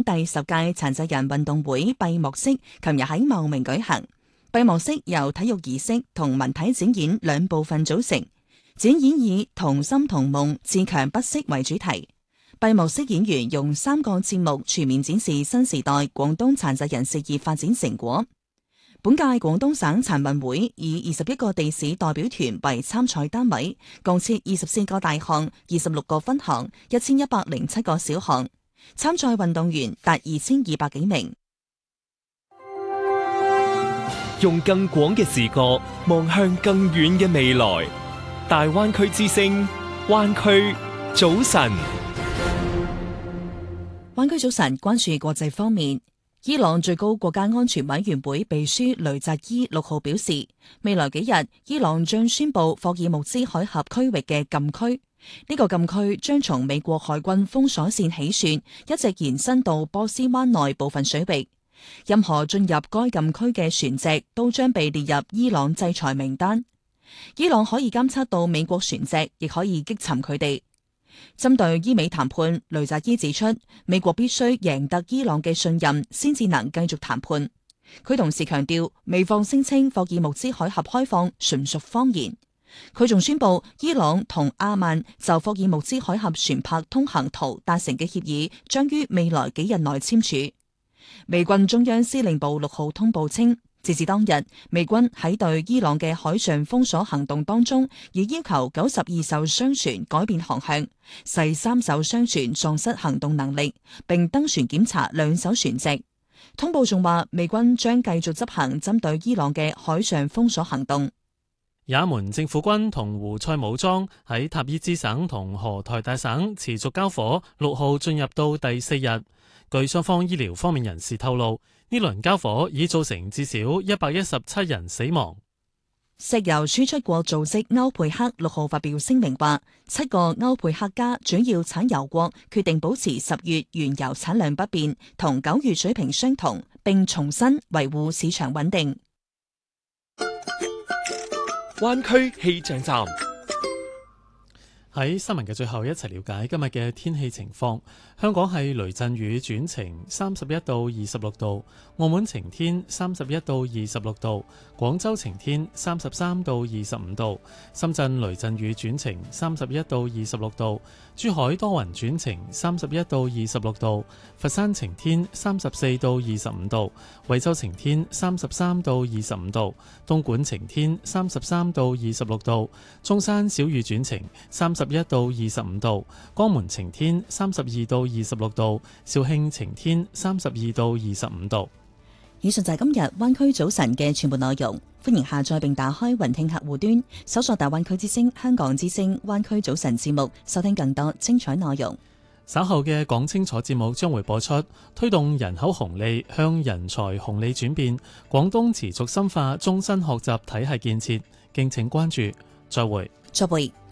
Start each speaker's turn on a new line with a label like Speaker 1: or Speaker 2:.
Speaker 1: 第10屆殘疾人運動會閉幕式琴日喺茂名舉行。閉幕式由體育儀式同文體展演兩部分組成，展演以同心同夢，自強不息為主題。閉幕式演員用3個節目全面展示新時代廣東殘疾人事業發展成果。本屆廣東省殘運會以21個地市代表團為參賽單位，共設24個大項、26個分項、1107個小項，參賽運動員達2200幾名。
Speaker 2: 用更廣嘅視覺望向更遠嘅未來，大灣區之聲，灣區早晨。
Speaker 1: 灣區早晨關注國際方面，伊朗最高國家安全委員會秘書雷扎伊6號表示，未來幾日伊朗將宣布霍爾木茲海峽區域嘅禁區。呢個禁區將從美國海軍封鎖線起算，一直延伸到波斯灣內部分水域。任何進入該禁區嘅船隻都將被列入伊朗制裁名單。伊朗可以監測到美國船隻，亦可以擊沉佢哋。針對伊美談判，雷扎伊指出，美國必須贏得伊朗嘅信任，先至能繼續談判。佢同時強調，美方聲稱霍爾木茲海峽開放純屬謊言。佢仲宣布，伊朗同阿曼就霍爾木茲海峽船舶通行圖達成嘅協議，將於未來幾日內簽署。美軍中央司令部6號通報稱，截至當日，美軍喺對伊朗嘅海上封鎖行動當中，已要求92艘商船改變航向，使3艘商船喪失行動能力，並登船檢查2艘船隻。通報仲話，美軍將繼續執行針對伊朗嘅海上封鎖行動。
Speaker 3: 也門政府軍同胡塞武裝喺塔伊茲省同荷台大省持續交火，6號進入到第4日。據雙方醫療方面人士透露，呢輪交火已造成至少117人死亡。
Speaker 1: 石油輸出國組織歐佩克6號發表聲明話，7個歐佩克加主要產油國決定保持10月原油產量不變，同9月水平相同，並重新維護市場穩定。
Speaker 2: 灣區氣象站。
Speaker 3: 喺新聞嘅最後，一齊了解今日嘅天氣情況。香港係雷陣雨轉晴，31到26度；澳門晴天，31到26度；廣州晴天，33到25度；深圳雷陣雨轉晴，31到26度；珠海多雲轉晴，31到26度；佛山晴天，34到25度；惠州晴天，33到25度；東莞晴天，33到26度；中山小雨轉晴31到25度；江門晴天32到26度；肇慶晴天32到25度。
Speaker 1: 以上就係今日灣區早晨嘅全部內容。歡迎下載並打開雲聽客戶端，搜索大灣區之聲、香港之聲、灣區早晨節目，收聽更多精彩內容。
Speaker 3: 稍後嘅講清楚節目將會播出，推動人口紅利向人才紅利轉變，廣東持續深化終身學習體系建設，敬請關注。再會。